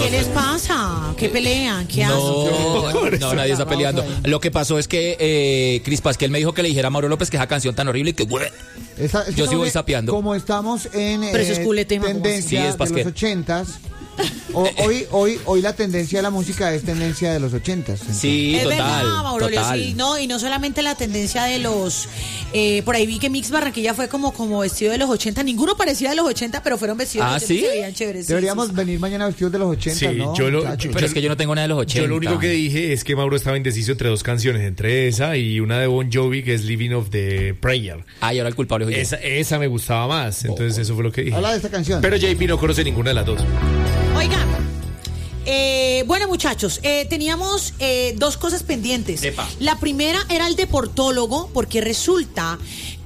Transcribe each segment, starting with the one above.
¿Qué les pasa? ¿Qué pelean? ¿Qué hacen? No, nadie está peleando. Lo que pasó es que Cris Pasquel me dijo que le dijera a Mauro López que esa canción tan horrible y que yo sí voy sapeando. Como estamos en Pero eso es culete, tendencia de los 80s. Hoy la tendencia de la música es tendencia de los 80s. Sí, es total, verdad, Maurolio, total. sí, no, y no solamente la tendencia de los por ahí vi que Mix Barranquilla fue como vestido de los 80, ninguno parecía de los 80, pero fueron vestidos de los 80 ¿sí? se veían chéveres. Deberíamos venir mañana vestidos de los 80, sí, ¿no? Pero es que yo no tengo nada de los 80. Yo lo único que dije es que Mauro estaba indeciso entre dos canciones, entre esa y una de Bon Jovi que es Living of the Prayer. Ah, y ahora el culpable soy yo. Esa me gustaba más, entonces eso fue lo que dije. Habla de esta canción. Pero JP no conoce ninguna de las dos. Oigan, bueno, muchachos, teníamos dos cosas pendientes. Epa. La primera era el deportólogo, porque resulta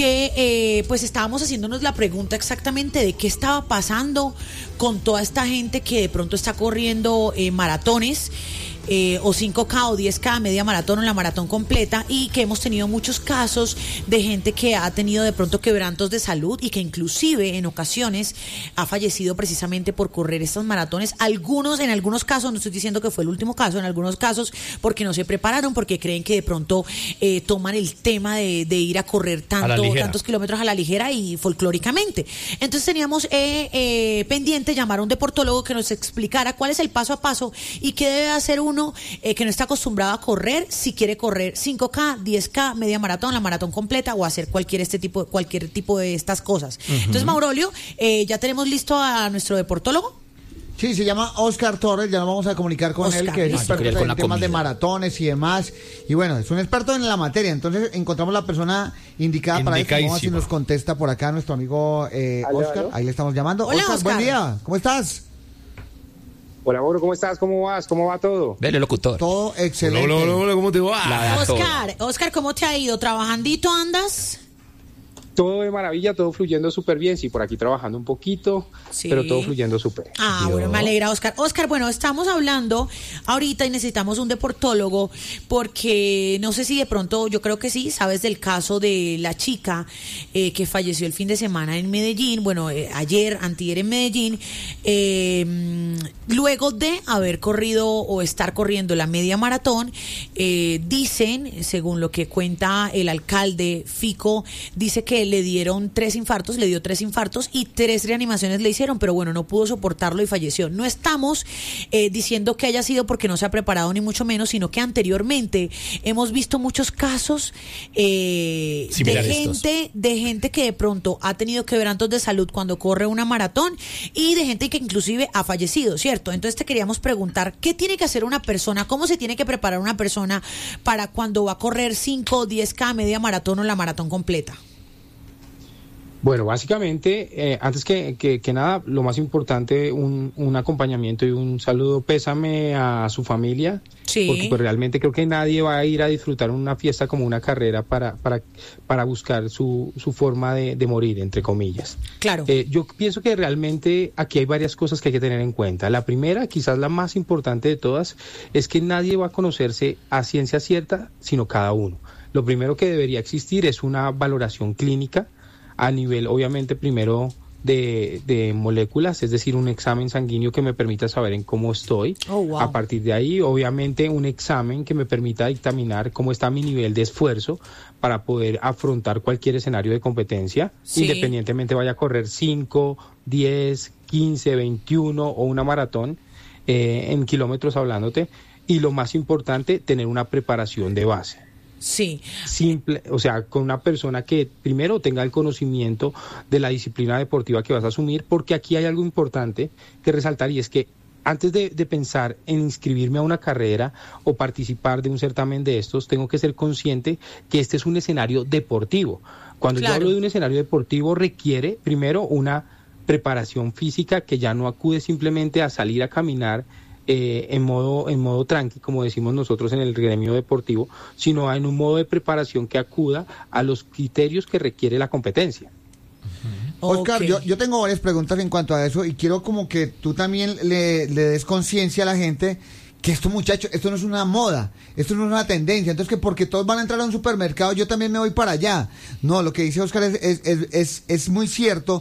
que pues estábamos haciéndonos la pregunta exactamente de qué estaba pasando con toda esta gente que de pronto está corriendo maratones. O 5K o 10K, media maratón o la maratón completa, y que hemos tenido muchos casos de gente que ha tenido de pronto quebrantos de salud y que inclusive en ocasiones ha fallecido precisamente por correr estas maratones. En algunos casos, no estoy diciendo que fue el último caso, en algunos casos porque no se prepararon, porque creen que de pronto toman el tema de ir a correr tantos kilómetros a la ligera y folclóricamente. Entonces teníamos pendiente llamar a un deportólogo que nos explicara cuál es el paso a paso y qué debe hacer uno que no está acostumbrado a correr, si quiere correr 5K, 10K, media maratón, la maratón completa o hacer cualquier tipo de estas cosas. Entonces, Maurolio, ya tenemos listo a nuestro deportólogo. Sí, se llama Oscar Torres, ya nos vamos a comunicar con él, que es experto en temas de maratones y demás. Y bueno, es un experto en la materia, entonces encontramos la persona indicada para eso. Vamos a ver si nos contesta por acá nuestro amigo Oscar. ¿Aló? Ahí le estamos llamando. Hola, Oscar, buen día, ¿cómo estás? Hola, Mauro, ¿cómo estás? ¿Cómo vas? ¿Cómo va todo? Dele, locutor. Todo excelente. Hola, ¿cómo te va? Oscar, ¿cómo te ha ido? ¿Trabajandito andas? Todo de maravilla, todo fluyendo súper bien. Sí, por aquí trabajando un poquito, sí, pero todo fluyendo súper. Bueno, me alegra, Oscar. Oscar, bueno, estamos hablando ahorita y necesitamos un deportólogo porque no sé si de pronto, yo creo que sí, sabes del caso de la chica que falleció el fin de semana en Medellín, antier en Medellín, luego de haber corrido o estar corriendo la media maratón. Dicen, según lo que cuenta el alcalde Fico, dice que le dio 3 infartos y 3 reanimaciones le hicieron, pero bueno, no pudo soportarlo y falleció. No estamos diciendo que haya sido porque no se ha preparado ni mucho menos, sino que anteriormente hemos visto muchos casos de gente que de pronto ha tenido quebrantos de salud cuando corre una maratón y de gente que inclusive ha fallecido, ¿cierto? Entonces te queríamos preguntar, ¿qué tiene que hacer una persona? ¿Cómo se tiene que preparar una persona para cuando va a correr 5, 10K, media maratón o la maratón completa? Bueno, básicamente, antes que nada, lo más importante, un acompañamiento y un saludo, pésame a su familia, sí, porque pues realmente creo que nadie va a ir a disfrutar una fiesta como una carrera para buscar su forma de morir, entre comillas. Claro. Yo pienso que realmente aquí hay varias cosas que hay que tener en cuenta. La primera, quizás la más importante de todas, es que nadie va a conocerse a ciencia cierta, sino cada uno. Lo primero que debería existir es una valoración clínica, a nivel, obviamente, primero de moléculas, es decir, un examen sanguíneo que me permita saber en cómo estoy. Oh, wow. A partir de ahí, obviamente, un examen que me permita dictaminar cómo está mi nivel de esfuerzo para poder afrontar cualquier escenario de competencia, sí, independientemente vaya a correr 5, 10, 15, 21 o una maratón, en kilómetros hablándote. Y lo más importante, tener una preparación de base. Sí. Simple, o sea, con una persona que primero tenga el conocimiento de la disciplina deportiva que vas a asumir, porque aquí hay algo importante que resaltar, y es que antes de pensar en inscribirme a una carrera o participar de un certamen de estos, tengo que ser consciente que este es un escenario deportivo. Cuando yo hablo de un escenario deportivo, requiere primero una preparación física que ya no acude simplemente a salir a caminar en modo tranqui, como decimos nosotros en el gremio deportivo, sino en un modo de preparación que acuda a los criterios que requiere la competencia. Oscar, yo tengo varias preguntas en cuanto a eso y quiero como que tú también le des conciencia a la gente que esto, muchachos, esto no es una moda, esto no es una tendencia, entonces que porque todos van a entrar a un supermercado yo también me voy para allá. No, lo que dice Oscar es muy cierto.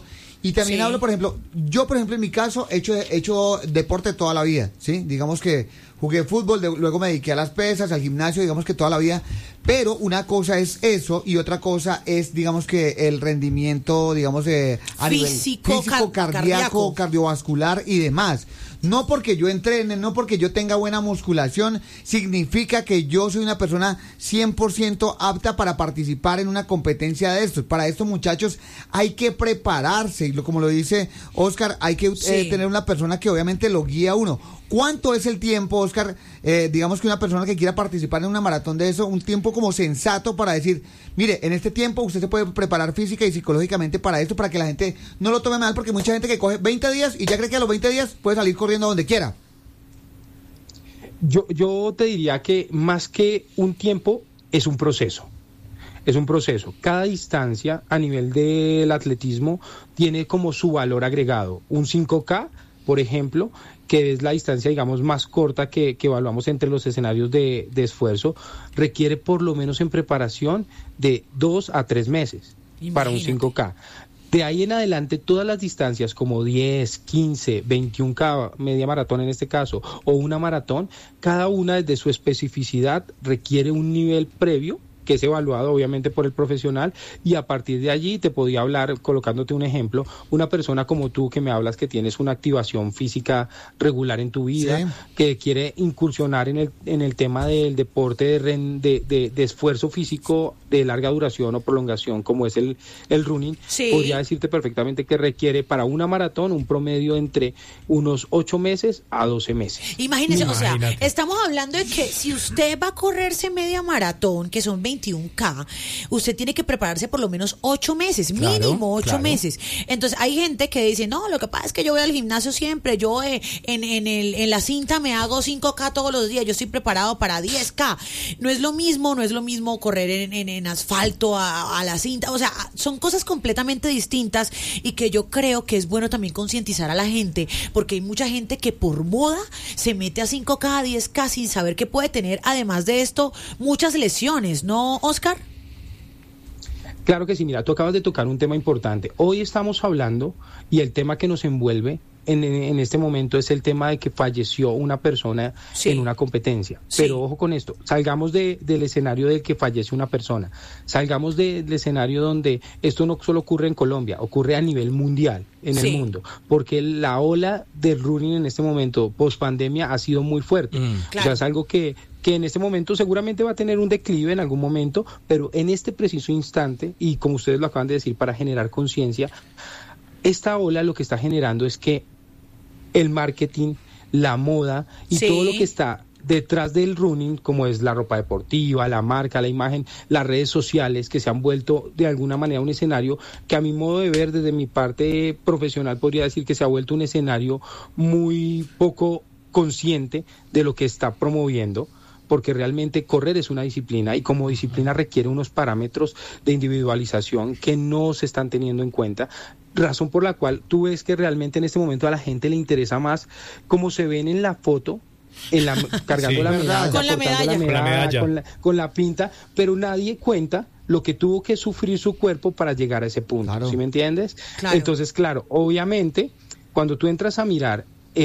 Y también hablo, por ejemplo, en mi caso he hecho deporte toda la vida, ¿sí? Digamos que jugué fútbol, luego me dediqué a las pesas, al gimnasio, digamos que toda la vida. Pero una cosa es eso y otra cosa es, digamos que el rendimiento, digamos, a nivel físico, cardíaco, cardiovascular y demás. No porque yo entrene, no porque yo tenga buena musculación, significa que yo soy una persona 100% apta para participar en una competencia de estos. Para estos muchachos hay que prepararse, y como lo dice Oscar, hay que tener una persona que obviamente lo guíe a uno. ¿Cuánto es el tiempo, Oscar? Digamos que una persona que quiera participar en una maratón de eso, un tiempo como sensato para decir, mire, en este tiempo usted se puede preparar física y psicológicamente para esto, para que la gente no lo tome mal, porque mucha gente que coge 20 días y ya cree que a los 20 días puede salir corriendo a donde quiera. Yo te diría que más que un tiempo, es un proceso. Es un proceso. Cada distancia a nivel del atletismo tiene como su valor agregado. Un 5K, por ejemplo, que es la distancia, digamos, más corta que evaluamos entre los escenarios de esfuerzo, requiere por lo menos en preparación de 2 a 3 meses. Imagínate. Para un 5K. De ahí en adelante, todas las distancias como 10, 15, 21K, media maratón en este caso, o una maratón, cada una desde su especificidad requiere un nivel previo que es evaluado obviamente por el profesional, y a partir de allí te podía hablar, colocándote un ejemplo, una persona como tú que me hablas que tienes una activación física regular en tu vida, sí, que quiere incursionar en el tema del deporte de esfuerzo físico de larga duración o prolongación como es el running, sí, podría decirte perfectamente que requiere para una maratón un promedio entre unos 8 meses a 12 meses. Imagínese, o sea, estamos hablando de que si usted va a correrse media maratón, que son 21K, usted tiene que prepararse por lo menos 8 meses, mínimo 8 meses. Entonces hay gente que dice, no, lo que pasa es que yo voy al gimnasio siempre, yo en la cinta me hago 5K todos los días, yo estoy preparado para 10K. No es lo mismo correr en asfalto a la cinta, o sea, son cosas completamente distintas, y que yo creo que es bueno también concientizar a la gente, porque hay mucha gente que por moda se mete a 5K, a 10K sin saber que puede tener, además de esto, muchas lesiones, ¿no, Oscar? Claro que sí, mira, tú acabas de tocar un tema importante. Hoy estamos hablando, y el tema que nos envuelve en este momento es el tema de que falleció una persona, sí, en una competencia. Sí. Pero ojo con esto, salgamos del escenario de que fallece una persona, salgamos del escenario donde esto no solo ocurre en Colombia, ocurre a nivel mundial, en el mundo, porque la ola del running en este momento, post pandemia, ha sido muy fuerte. Claro. O sea, es algo que en este momento seguramente va a tener un declive en algún momento, pero en este preciso instante, y como ustedes lo acaban de decir, para generar conciencia, esta ola lo que está generando es que el marketing, la moda y todo lo que está detrás del running, como es la ropa deportiva, la marca, la imagen, las redes sociales, que se han vuelto de alguna manera un escenario que, a mi modo de ver, desde mi parte profesional, podría decir que se ha vuelto un escenario muy poco consciente de lo que está promoviendo, porque realmente correr es una disciplina, y como disciplina requiere unos parámetros de individualización que no se están teniendo en cuenta, razón por la cual tú ves que realmente en este momento a la gente le interesa más cómo se ven en la foto, cargando la medalla, con la medalla, con la pinta, pero nadie cuenta lo que tuvo que sufrir su cuerpo para llegar a ese punto. Claro. ¿Sí me entiendes? Claro. Entonces, claro, obviamente, cuando tú entras a mirar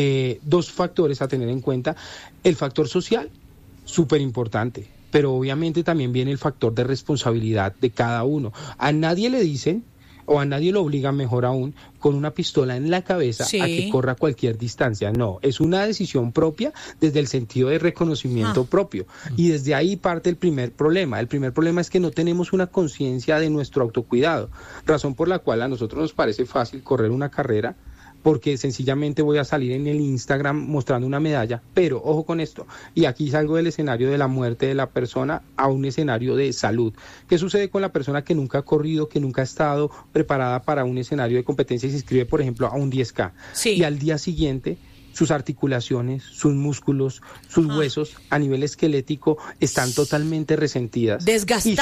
dos factores a tener en cuenta, el factor social, súper importante, pero obviamente también viene el factor de responsabilidad de cada uno. A nadie le dicen, o a nadie lo obliga, mejor aún, con una pistola en la cabeza, sí, a que corra cualquier distancia. No, es una decisión propia desde el sentido de reconocimiento propio. Y desde ahí parte el primer problema. El primer problema es que no tenemos una conciencia de nuestro autocuidado, razón por la cual a nosotros nos parece fácil correr una carrera, porque sencillamente voy a salir en el Instagram mostrando una medalla, pero ojo con esto, y aquí salgo del escenario de la muerte de la persona a un escenario de salud. ¿Qué sucede con la persona que nunca ha corrido, que nunca ha estado preparada para un escenario de competencia y se inscribe, por ejemplo, a un 10K? Sí. Y al día siguiente sus articulaciones, sus músculos, sus huesos a nivel esquelético están totalmente resentidas. Desgastados.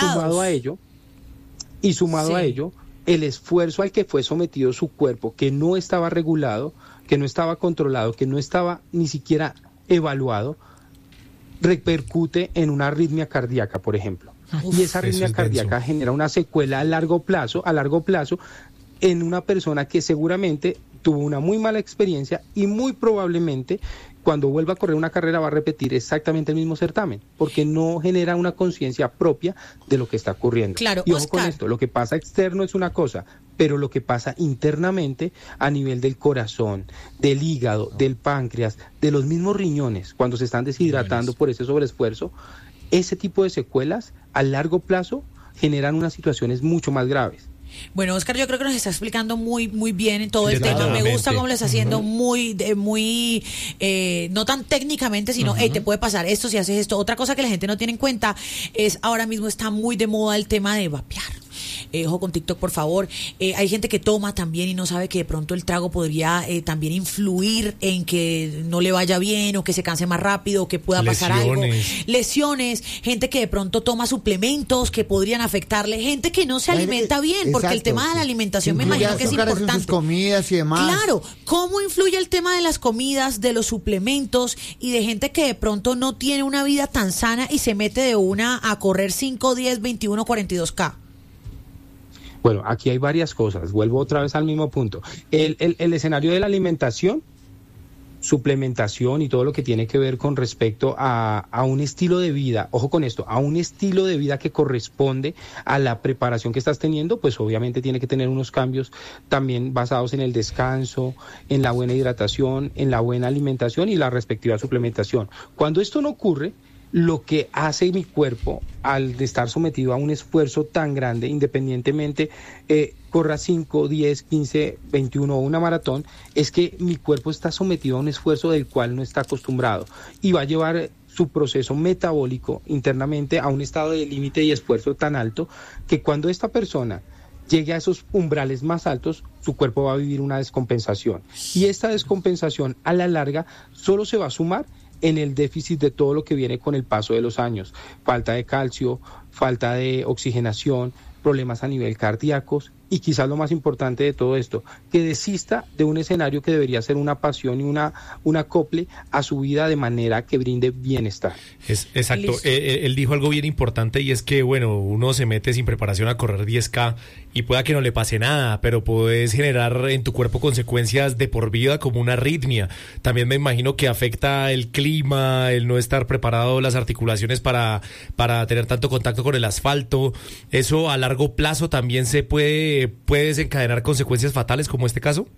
Y sumado a ello, el esfuerzo al que fue sometido su cuerpo, que no estaba regulado, que no estaba controlado, que no estaba ni siquiera evaluado, repercute en una arritmia cardíaca, por ejemplo. Y esa arritmia cardíaca genera una secuela a largo plazo en una persona que seguramente tuvo una muy mala experiencia y muy probablemente cuando vuelva a correr una carrera va a repetir exactamente el mismo certamen, porque no genera una conciencia propia de lo que está ocurriendo. Claro, y ojo con esto, lo que pasa externo es una cosa, pero lo que pasa internamente a nivel del corazón, del hígado, del páncreas, de los mismos riñones, cuando se están deshidratando por ese sobreesfuerzo, ese tipo de secuelas a largo plazo generan unas situaciones mucho más graves. Bueno, Oscar, yo creo que nos está explicando muy bien en todo el tema. Me gusta cómo lo está haciendo muy no tan técnicamente, sino, te puede pasar esto si haces esto. Otra cosa que la gente no tiene en cuenta es ahora mismo está muy de moda el tema de vapear. Ojo con TikTok, por favor. Hay gente que toma también y no sabe que de pronto el trago podría también influir en que no le vaya bien o que se canse más rápido o que pueda pasar algo. Lesiones. Gente que de pronto toma suplementos que podrían afectarle. Gente que no se alimenta bien, porque el tema de la alimentación me imagino que es importante. Sus comidas y demás. Claro. ¿Cómo influye el tema de las comidas, de los suplementos y de gente que de pronto no tiene una vida tan sana y se mete de una a correr 5, 10, 21, 42K? Bueno, aquí hay varias cosas. Vuelvo otra vez al mismo punto. El escenario de la alimentación, suplementación y todo lo que tiene que ver con respecto a un estilo de vida, ojo con esto, a un estilo de vida que corresponde a la preparación que estás teniendo, pues obviamente tiene que tener unos cambios también basados en el descanso, en la buena hidratación, en la buena alimentación y la respectiva suplementación. Cuando esto no ocurre, lo que hace mi cuerpo al estar sometido a un esfuerzo tan grande, independientemente corra 5, 10, 15, 21 o una maratón, es que mi cuerpo está sometido a un esfuerzo del cual no está acostumbrado y va a llevar su proceso metabólico internamente a un estado de límite y esfuerzo tan alto que cuando esta persona llegue a esos umbrales más altos, su cuerpo va a vivir una descompensación. Y esta descompensación a la larga solo se va a sumar en el déficit de todo lo que viene con el paso de los años. Falta de calcio, falta de oxigenación, problemas a nivel cardíacos y quizás lo más importante de todo esto, que desista de un escenario que debería ser una pasión y un acople a su vida de manera que brinde bienestar. Exacto. Él dijo algo bien importante y es que, bueno, uno se mete sin preparación a correr 10K y pueda que no le pase nada, pero puedes generar en tu cuerpo consecuencias de por vida como una arritmia. También me imagino que afecta el clima, el no estar preparado, las articulaciones para tener tanto contacto con el asfalto. Eso a largo plazo también se puede desencadenar consecuencias fatales como este caso.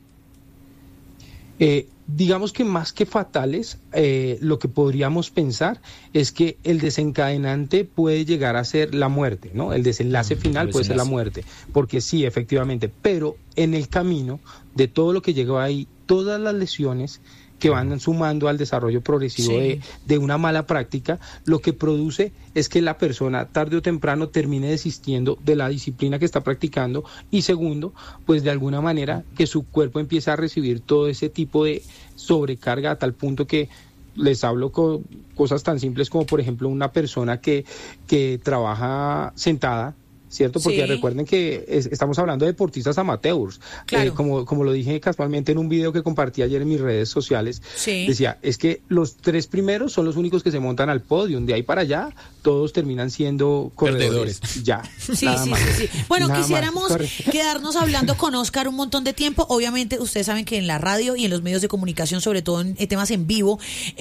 Digamos que más que fatales, lo que podríamos pensar es que el desencadenante puede llegar a ser la muerte, ¿no? El desenlace final puede ser la muerte, porque sí, efectivamente, pero en el camino de todo lo que llegó ahí, todas las lesiones que van sumando al desarrollo progresivo de una mala práctica, lo que produce es que la persona tarde o temprano termine desistiendo de la disciplina que está practicando y segundo, pues de alguna manera que su cuerpo empiece a recibir todo ese tipo de sobrecarga a tal punto que les hablo con cosas tan simples como por ejemplo una persona que trabaja sentada, ¿cierto? Porque recuerden que estamos hablando de deportistas amateurs. Claro. Como lo dije casualmente en un video que compartí ayer en mis redes sociales, decía, es que los 3 primeros son los únicos que se montan al podio. De ahí para allá, todos terminan siendo corredores. Ya. Sí. Bueno, nada quisiéramos quedarnos hablando con Oscar un montón de tiempo. Obviamente, ustedes saben que en la radio y en los medios de comunicación, sobre todo en temas en vivo,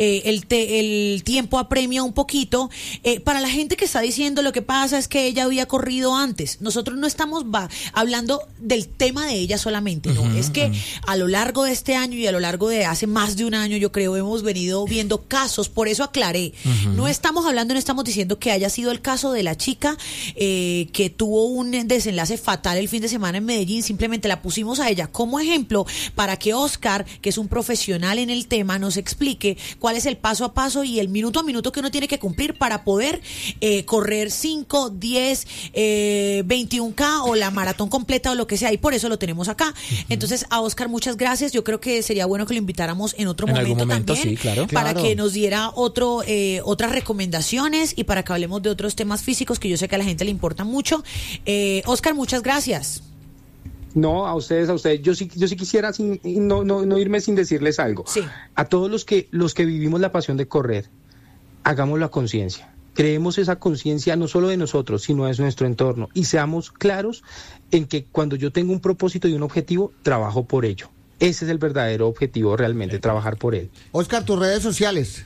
el tiempo apremia un poquito. Para la gente que está diciendo lo que pasa es que ella había corrido antes. Nosotros no estamos hablando del tema de ella solamente, ¿no? Es que a lo largo de este año y a lo largo de hace más de un año, yo creo, hemos venido viendo casos, por eso aclaré. No estamos diciendo que haya sido el caso de la chica que tuvo un desenlace fatal el fin de semana en Medellín, simplemente la pusimos a ella como ejemplo para que Oscar, que es un profesional en el tema, nos explique cuál es el paso a paso y el minuto a minuto que uno tiene que cumplir para poder correr 5, 10, 21K o la maratón completa o lo que sea, y por eso lo tenemos acá. Entonces, a Oscar, muchas gracias. Yo creo que sería bueno que lo invitáramos en otro momento también, sí, claro. Para que nos diera otras recomendaciones y para que hablemos de otros temas físicos que yo sé que a la gente le importa mucho. Oscar, muchas gracias. No, a ustedes. Yo sí quisiera no irme sin decirles algo. Sí. A todos los que vivimos la pasión de correr, hagámoslo a conciencia. creemos esa conciencia no solo de nosotros, sino de nuestro entorno, y seamos claros en que cuando yo tengo un propósito y un objetivo, trabajo por ello. Ese es el verdadero objetivo realmente, trabajar por él. Oscar, tus redes sociales.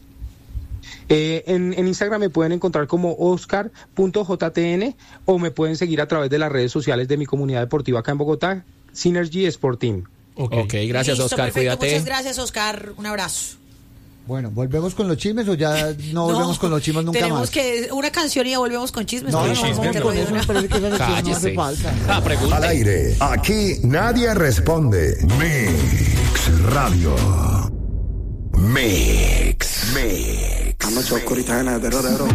En Instagram me pueden encontrar como oscar.jtn o me pueden seguir a través de las redes sociales de mi comunidad deportiva acá en Bogotá, Synergy Sport Team. Ok, gracias. Listo, Oscar, perfecto. Cuídate. Muchas gracias, Oscar, un abrazo. Bueno, ¿volvemos con los chismes o ya no volvemos con los chismes nunca tenemos más? Tenemos que una canción y ya volvemos con chismes. No, con eso me parece que esa sección no hace falta. Al aire, aquí nadie responde. Mix Radio. Mix. I'm a chocolate,